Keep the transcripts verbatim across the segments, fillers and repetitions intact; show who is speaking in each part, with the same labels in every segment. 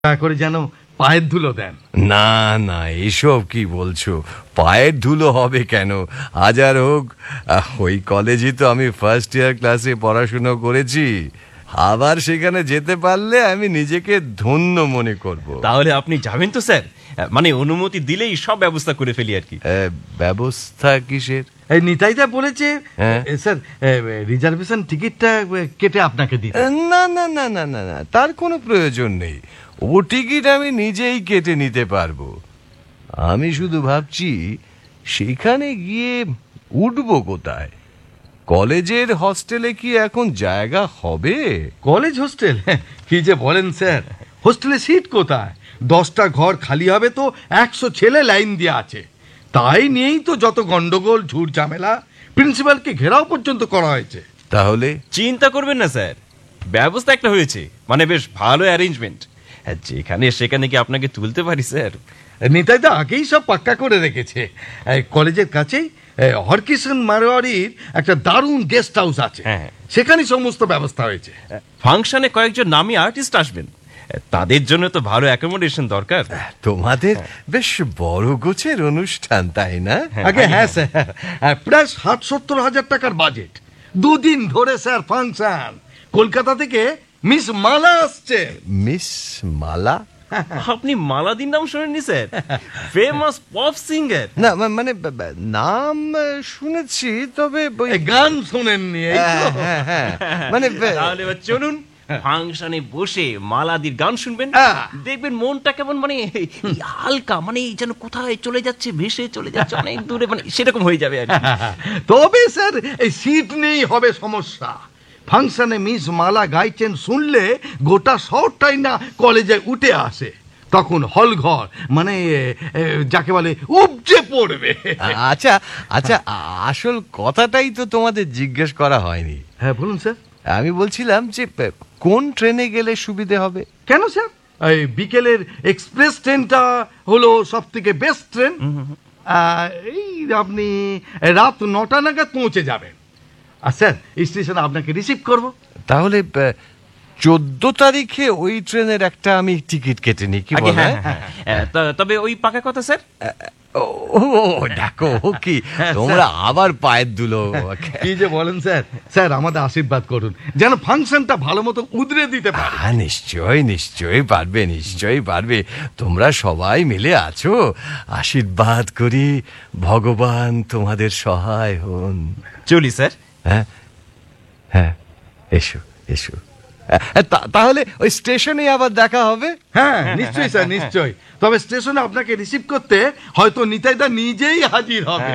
Speaker 1: করে যেন পায়ের ধুলো দেন।
Speaker 2: না না, এসব কি বলছো? পায়ের ধুলো হবে কেন? হাজার হোক, ওই কলেজে তো আমি ফার্স্ট ইয়ার ক্লাসে পড়াশোনা করেছি। আবার সেখানে যেতে পারলে আমি নিজেকে ধন্য মনে করব।
Speaker 3: তাহলে আপনি যাবেন তো স্যার? মানে অনুমতি দিলেই সব ব্যবস্থা করে ফেলি আর কি।
Speaker 2: ব্যবস্থা কিসের?
Speaker 1: এই নিতাইদা বলেছে স্যার রিজার্ভেশন টিকিটটা কেটে আপনাকে দিতে।
Speaker 2: না না না না না না, তার কোনো প্রয়োজন নেই। ও টিকিট আমি নিজেই কেটে নিতে পারবো। আমি শুধু ভাবছি সেখানে গিয়ে উঠবো কোথায়? কলেজের হস্টেলে কি এখন জায়গা হবে?
Speaker 1: College hostel? কি যে বলেন স্যার, হোস্টেলে সিট কোথায়? দশটা ঘর খালি হবে তো একশো ছেলে লাইন দিয়ে আছে। তাই নিয়েই তো যত গন্ডগোল ঝুট ঝামেলা, প্রিন্সিপালকে ঘেরাও পর্যন্ত করা হয়েছে।
Speaker 2: তাহলে
Speaker 3: চিন্তা করবেন না স্যার, ব্যবস্থা একটা হয়েছে, মানে বেশ ভালো অ্যারেঞ্জমেন্ট। যেখানে সেখানে কি আপনাকে তুলতে পারি স্যার।
Speaker 1: নিতাইদা আগেই সব পাক্কা করে রেখেছে। কলেজের কাছেই হরকিষাণ মারোয়ারির একটা দারুণ গেস্ট হাউস আছে, সেখানে সমস্ত ব্যবস্থা হয়েছে।
Speaker 3: ফাংশনে কয়েকজন নামী আর্টিস্ট আসবেন, তাদের জন্য তো ভালো অ্যাকোমোডেশন দরকার।
Speaker 2: তোমাদের বেশ বড় গোছের অনুষ্ঠান, তাই না?
Speaker 1: আগে হ্যাঁ স্যার, প্রায় ষাট সত্তর হাজার টাকার বাজেট। দুদিন ধরে স্যার ফাংশন। কলকাতা থেকে মিস মালা আসছে।
Speaker 2: মিস মালা?
Speaker 3: আপনি মালাদির নাম শোনেননি স্যার? Famous pop singer.
Speaker 2: না মানে নাম শুনেছি, তবে
Speaker 1: গান শোনেননি।
Speaker 3: মানে তাহলে চলুন ফাংশনে বসে মালাদির গান শুনবেন, দেখবেন মনটা কেমন মানে হালকা, মানে যেন কোথায় চলে যাচ্ছে, ভেসে চলে যাচ্ছে অনেক দূরে, মানে সেরকম হয়ে যাবে আর কি।
Speaker 1: তবে স্যার এই সিট নেই হবে সমস্যা। ফাংশনে মিস মালা গাইছেন শুনলে গোটা শহরটাই না কলেজে উঠে আসে। তখন হল ঘর মানে যাকে বলে উপচে পড়বে।
Speaker 2: আচ্ছা আচ্ছা, আসল কথাটাই তো তোমাদের জিজ্ঞেস করা হয়নি।
Speaker 1: হ্যাঁ বলুন স্যার।
Speaker 2: আমি বলছিলাম যে কোন ট্রেনে গেলে সুবিধে হবে?
Speaker 1: কেন স্যার, এই বিকেলের এক্সপ্রেস ট্রেনটা হলো সব থেকে বেস্ট ট্রেন। এই আপনি রাত নটা নাগাদ পৌঁছে যাবেন, আর স্যার স্টেশনে আপনাকে রিসিভ করব।
Speaker 2: তাহলে চোদ্দ তারিখে ওই ট্রেনের একটা আমি টিকিট কেটে নিই, কি বলে?
Speaker 3: তবে ওই পাকা কথা স্যার।
Speaker 2: ও দেখো কি তোমরা আবার পায়ের ধুলো।
Speaker 1: কি যে বলেন স্যার। স্যার আমাদের আশীর্বাদ করুন যেন ফাংশনটা ভালো মতো উদরে দিতে পারে।
Speaker 2: হ্যাঁ নিশ্চয়ই নিশ্চয়ই পারবে, নিশ্চয়ই পারবে। তোমরা সবাই মিলে আছো, আশীর্বাদ করি ভগবান তোমাদের সহায় হন।
Speaker 3: চলি স্যার।
Speaker 2: হ্যাঁ হ্যাঁ, এসো এসো। তাহলে ওই স্টেশনে আবার দেখা হবে।
Speaker 1: হ্যাঁ নিশ্চয়ই স্যার, নিশ্চয়ই। তবে স্টেশনে আপনাকে রিসিভ করতে হয়তো নিতাইদা নিজেই হাজির হবে।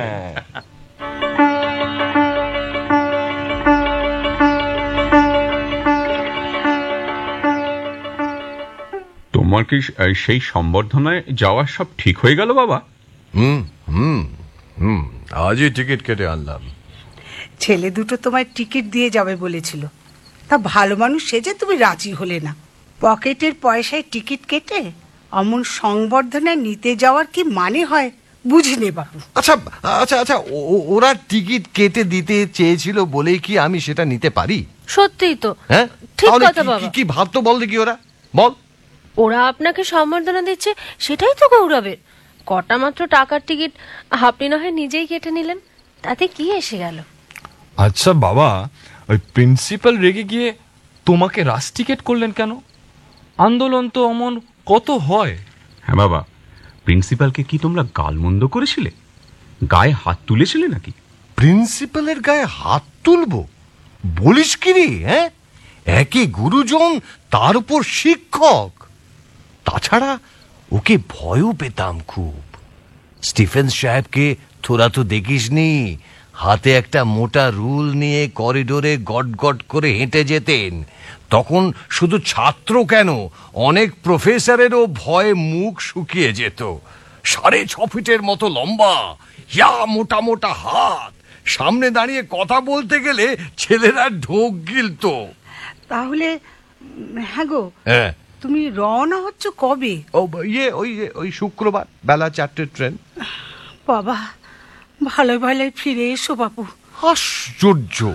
Speaker 4: তোমার কি সেই সম্বর্ধনায় যাওয়া সব ঠিক হয়ে গেল বাবা?
Speaker 2: হুম হুম হুম আজই টিকিট কেটে আনলাম।
Speaker 5: ছেলে দুটো তোমায় টিকিট দিয়ে যাবে বলেছিল, তা ভালো মানুষ সেজে তুমি রাজি হলে না। পকেটের পয়সায় টিকিট কেটে অমন সংবর্ধনায় নিতে যাওয়ার কি মানে হয় বুঝিনি বাবু।
Speaker 2: আচ্ছা আচ্ছা আচ্ছা, ওরা টিকিট কেটে দিতে চেয়েছিল বলেই কি আমি সেটা নিতে পারি?
Speaker 6: সত্যিই তো।
Speaker 2: হ্যাঁ
Speaker 6: ঠিক কথা বাবা।
Speaker 2: কি ভাবতো বল দেখি ওরা, বল।
Speaker 6: ওরা আপনাকে সম্বর্ধনা দিচ্ছে, সেটাই তো গৌরবের। কটা মাত্র টাকার টিকিট আপনি না হয় নিজেই কেটে নিলেন, তাতে কি এসে গেল?
Speaker 7: আচ্ছা বাবা, ওই প্রিন্সিপাল রেগে গিয়ে তোমাকে রাস টিকেট করলেন কেন? আন্দোলন তো অমন কত হয়।
Speaker 4: হ্যাঁ বাবা, প্রিন্সিপালকে কি তোমরা গালমন্দ করেছিলে? গায়ে হাত তুলেছিলে নাকি?
Speaker 2: প্রিন্সিপালের গায়ে হাত তুলবো বলিস কি রে? হ্যাঁ, একই গুরুজন, তার উপর শিক্ষক। তাছাড়া ওকে ভয়ও পেতাম খুব। স্টিফেন্স সাহেবকে তোরা তো দেখিসনি, হাতে একটা মোটা রুল নিয়ে করিডোরে গট গট করে হেঁটে যেতেন। তখন শুধু ছাত্র কেন, অনেক প্রফেসরেরও ভয়ে মুখ শুকিয়ে যেত। সাড়ে ছ ফিটের মতো লম্বা, ইয়া মোটা মোটা হাত, সামনে দাঁড়িয়ে কথা বলতে গেলে ছেলেরা ঢোক গিলতো।
Speaker 5: তাহলে হ্যাঁ গো,
Speaker 2: হ্যাঁ
Speaker 5: তুমি রওনা হচ্ছ কবে?
Speaker 2: ও ইয়ে ওই ওই শুক্রবার বেলা চারটের ট্রেন।
Speaker 5: বাবা ভালো ভালো ফিরে এসো বাবু।
Speaker 2: আশ্চর্য,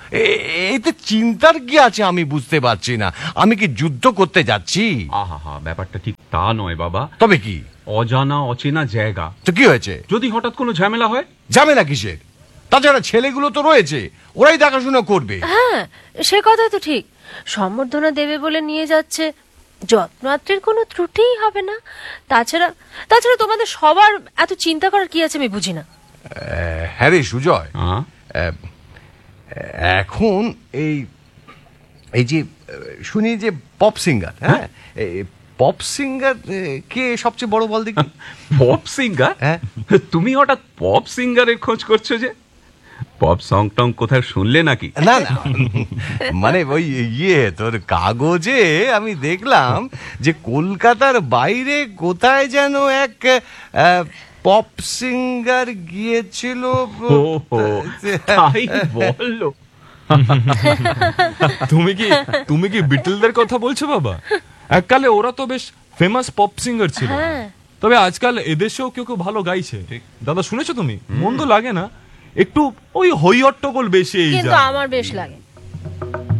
Speaker 2: এ- এতে চিন্তার কি আছে আমি বুঝতে পারছি না। আমি কি যুদ্ধ করতে যাচ্ছি?
Speaker 4: আহা হা, ব্যাপারটা ঠিক তা নয় বাবা।
Speaker 2: তবে কি?
Speaker 4: অজানা অচেনা জায়গা,
Speaker 2: তো কি হয়েছে?
Speaker 4: যদি হঠাৎ কোনো ঝামেলা হয়।
Speaker 2: ঝামেলা কিসের? তাছাড়া ছেলেগুলো তো রয়েছে, ওরাই দেখাশোনা করবে।
Speaker 6: হ্যাঁ, সে কথা তো ঠিক। সম্বর্ধনা দেবে বলে নিয়ে যাচ্ছে, যত্নাত্রীর কোনো ত্রুটিই হবে না। তাছাড়া তাছাড়া তোমাদের সবার এত চিন্তা করার কি আছে আমি বুঝি না।
Speaker 2: আহ, হ্যাঁ রে সুজয়,
Speaker 4: হ্যাঁ?
Speaker 2: আহ, এখন এই এই যে আহ, শুনি যে পপ সিঙ্গার, হ্যাঁ, পপ সিঙ্গার কে সবচেয়ে বড় বল দেখি?
Speaker 4: Pop singer?
Speaker 2: হ্যাঁ।
Speaker 4: তুমি হঠাৎ পপ সিঙ্গারের খোঁজ করছো যে? পপ সং টং কোথায় শুনলে নাকি?
Speaker 2: না না, মানে ওই ইয়ে তোর কাগজে আমি দেখলাম যে কলকাতার বাইরে কোথায় যেন এক আহ, পপ সিঙ্গার গিয়েছিল।
Speaker 4: ও হো, তাই বললো।
Speaker 7: তুমি কি তুমি কি বিটলদের কথা বলছো বাবা? এককালে ওরা তো বেশ ফেমাস পপ সিঙ্গার ছিল।
Speaker 6: হ্যাঁ।
Speaker 7: তবে আজকাল এদেশেও কেউ কেউ ভালো গাইছে। দাদা শুনেছো তুমি? মন্দ লাগে না, একটু ওই হই হট্টগোল বেশি এই
Speaker 6: কিন্তু
Speaker 7: যা।
Speaker 6: আমার বেশ লাগে।